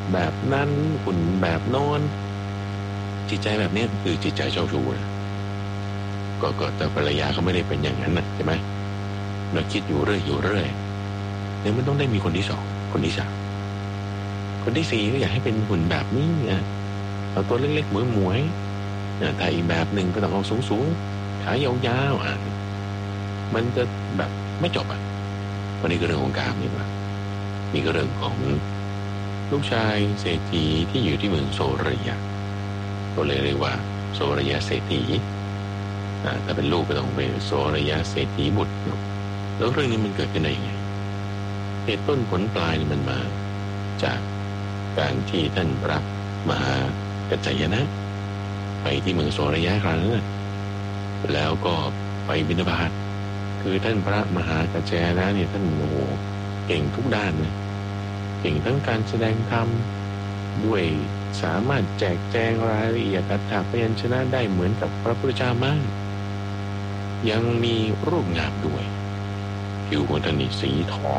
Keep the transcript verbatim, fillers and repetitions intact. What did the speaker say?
แบบนั้นหุ่นแบบโน้นจิตใจแบบนี้คือจิตใจเจ้าชู้นะก็ก็แต่ภรรยาเขาไม่ได้เป็นอย่างนั้นนะใช่ไหมเราคิดอยู่เรื่อยอยู่เรื่อยเดี๋ยวมันต้องได้มีคนที่สองคนที่สามคนที่สี่ก็อยากให้เป็นหุ่นแบบนี้อ่ะเอาตัวเล็กๆหมวยๆแต่อีกแบบหนึ่งก็ต้องเอาสูงๆขายาวๆอ่ะมันจะแบบไม่จบอ่ะวันนี้ก็เรื่องของกามนี่ว่านี่ก็เรื่องของลูกชายเศรษฐีที่อยู่ที่เมืองโซรยะก็เลยเรียกว่าโซรยะเศรษฐีถ้าเป็นลูกก็ต้องเป็นโซรยะเศรษฐีบุตรแล้วเรื่องนี้มันเกิดขึ้นได้ยังไงเหตุต้นผลปลายนี่มันมาจากการที่ท่านพระมหากัจจายนะไปที่เมืองโซรยะครั้งนั้นแล้วก็ไปบิณฑบาตคือท่านพระมหากัจจายนะเนี่ยท่านโอ้โหเก่งทุกด้านเลยเก่งทั้งการแสดงธรรมด้วยสามารถแจกแจงรายละเอียดอัตถพยัญชนะได้เหมือนกับพระพุทธเจ้ามากยังมีรูปงามด้วยผิวของท่านนี่สีทอง